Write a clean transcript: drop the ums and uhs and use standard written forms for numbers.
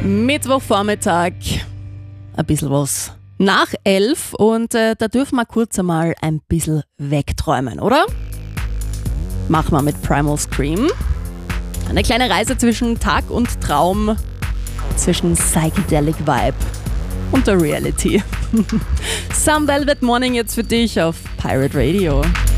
Mittwochvormittag, ein bisschen was nach 11 und da dürfen wir kurz einmal ein bisschen wegträumen, oder? Machen wir mit Primal Scream. Eine kleine Reise zwischen Tag und Traum, zwischen Psychedelic Vibe und der Reality. Some Velvet Morning jetzt für dich auf Pirate Radio.